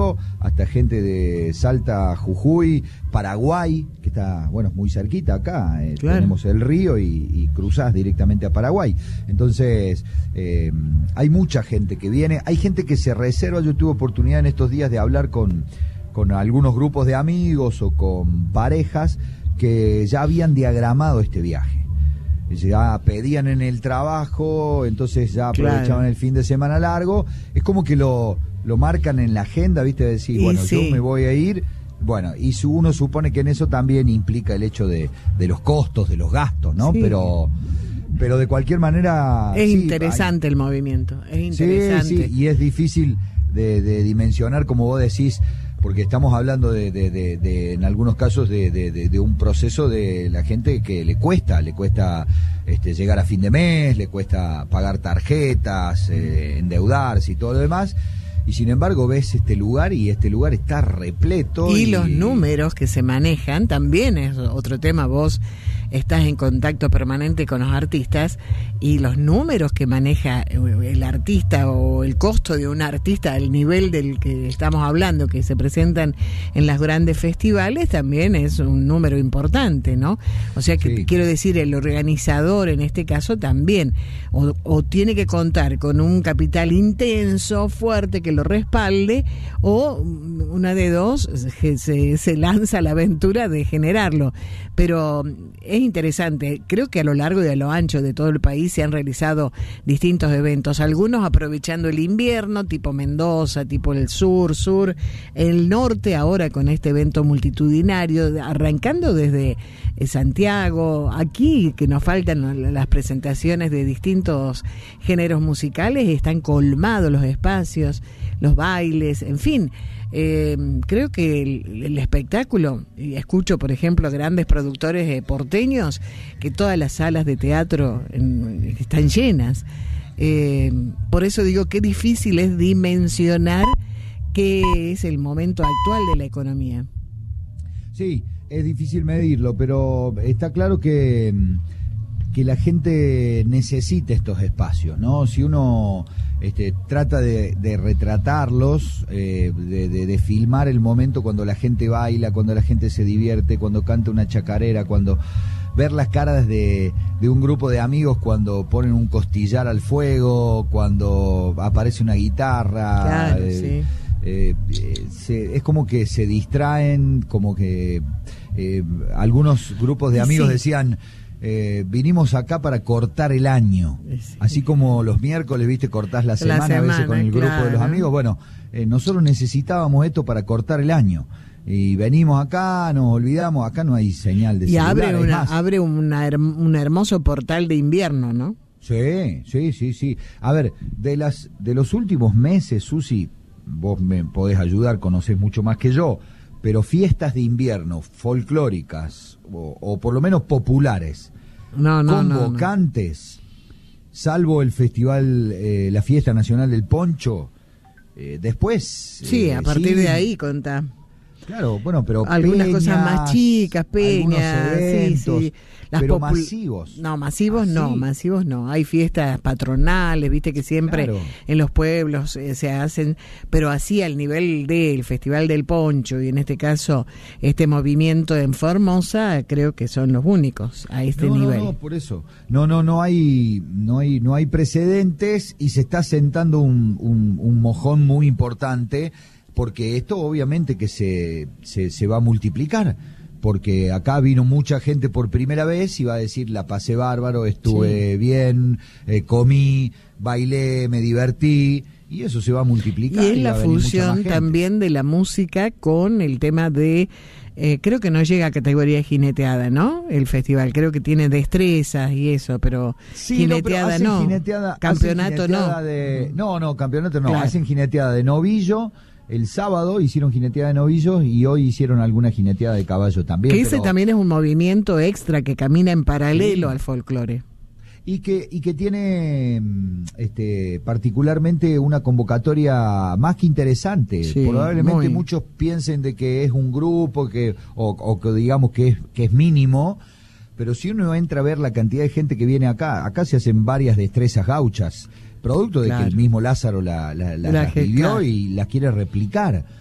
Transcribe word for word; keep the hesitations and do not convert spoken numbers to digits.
Río, hasta gente de Salta, Jujuy, Paraguay, que está, bueno, muy cerquita acá, eh, claro. Tenemos el río y, y cruzás directamente a Paraguay. Entonces, eh, hay mucha gente que viene, hay gente que se reserva. Yo tuve oportunidad en estos días de hablar con, con algunos grupos de amigos o con parejas que ya habían diagramado este viaje. Ya pedían en el trabajo, entonces ya aprovechaban claro. el fin de semana largo. Es como que lo, lo marcan en la agenda, ¿viste? Decir, y bueno, sí. yo me voy a ir. Bueno, y su, uno supone que en eso también implica el hecho de, de los costos, de los gastos, ¿no? Sí. Pero pero de cualquier manera... Es sí, interesante hay... el movimiento, es interesante. Sí, sí, y es difícil de, de dimensionar, como vos decís, porque estamos hablando de, de, de, de en algunos casos de, de, de, de un proceso de la gente que le cuesta, le cuesta este, llegar a fin de mes, le cuesta pagar tarjetas, eh, endeudarse y todo lo demás, y sin embargo ves este lugar y este lugar está repleto. Y, y los números que se manejan también es otro tema. Vos estás en contacto permanente con los artistas y los números que maneja el artista o el costo de un artista al nivel del que estamos hablando, que se presentan en los grandes festivales, también es un número importante, ¿no? O sea que sí. quiero decir, el organizador en este caso también o, o tiene que contar con un capital intenso, fuerte, que lo respalde, o una de dos se, se, se lanza a la aventura de generarlo. Pero es interesante, creo que a lo largo y a lo ancho de todo el país se han realizado distintos eventos, algunos aprovechando el invierno, tipo Mendoza, tipo el sur, sur, el norte ahora con este evento multitudinario, arrancando desde Santiago, aquí que nos faltan las presentaciones de distintos géneros musicales, están colmados los espacios, los bailes, en fin. Eh, creo que el, el espectáculo, y escucho por ejemplo grandes productores eh, porteños que todas las salas de teatro en, están llenas, eh, por eso digo que difícil es dimensionar qué es el momento actual de la economía. Sí, es difícil medirlo, pero está claro que, que la gente necesita estos espacios, ¿no? Si uno este, trata de, de retratarlos, eh, de, de, de filmar el momento cuando la gente baila, cuando la gente se divierte, cuando canta una chacarera, cuando ver las caras de, de un grupo de amigos cuando ponen un costillar al fuego, cuando aparece una guitarra. Claro, eh, sí. Eh, eh, se, es como que se distraen, como que eh, algunos grupos de amigos sí. decían eh, vinimos acá para cortar el año, sí. así como los miércoles, viste, cortás la semana, la semana a veces con el grupo claro. de los amigos. Bueno, eh, nosotros necesitábamos esto para cortar el año y venimos acá, nos olvidamos, acá no hay señal de y celular, abre una, abre una, un hermoso portal de invierno, ¿no? Sí, sí, sí, sí. A ver, de las de los últimos meses, Susi, vos me podés ayudar, conocés mucho más que yo, pero fiestas de invierno folclóricas o, o por lo menos populares, no, no, convocantes, no, no. salvo el festival, eh, la fiesta nacional del Poncho, eh, después... Sí, eh, a partir sí, de ahí contá. Claro, bueno, pero algunas peñas, cosas más chicas, peñas, eventos, sí, sí. Las pero popul- masivos. No, masivos ¿Ah, no, sí? masivos no. Hay fiestas patronales, viste que siempre claro. en los pueblos eh, se hacen, pero así al nivel del Festival del Poncho y en este caso este movimiento en Formosa, creo que son los únicos a este no, nivel. No, no, por eso. No, no, no hay, no hay, no hay precedentes y se está sentando un, un, un mojón muy importante. Porque esto obviamente que se, se, se va a multiplicar, porque acá vino mucha gente por primera vez y va a decir, la pasé bárbaro, estuve sí. bien, eh, comí, bailé, me divertí, y eso se va a multiplicar. Y es y la fusión también de la música con el tema de, eh, creo que no llega a categoría de jineteada, ¿no? El festival, creo que tiene destrezas y eso, pero sí, jineteada no, no, jineteada, campeonato jineteada no. De, no, no, campeonato no, claro. hacen jineteada de novillo. El sábado hicieron jineteada de novillos y hoy hicieron alguna jineteada de caballo también. Que ese pero... también es un movimiento extra que camina en paralelo sí. al folclore. Y que, y que tiene este, particularmente una convocatoria más que interesante. Sí, probablemente muy... muchos piensen de que es un grupo que o, o que digamos que es, que es mínimo, pero si uno entra a ver la cantidad de gente que viene acá, acá se hacen varias destrezas gauchas, producto de claro. que el mismo Lázaro la, la, la, la las vivió claro. y las quiere replicar.